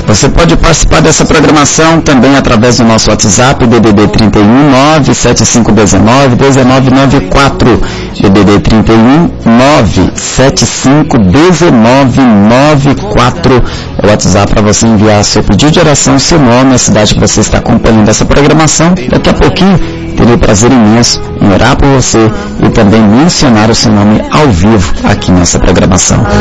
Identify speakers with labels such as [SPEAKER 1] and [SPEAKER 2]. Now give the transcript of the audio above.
[SPEAKER 1] Você pode participar dessa programação também através do nosso WhatsApp, DDD 31 97519 1994, DDD 31 97519 1994, é o WhatsApp para você enviar seu pedido de oração, seu nome, a cidade que você está acompanhando essa programação. Daqui a pouquinho terei o prazer imenso em orar por você e também mencionar o seu nome ao vivo aqui nessa programação.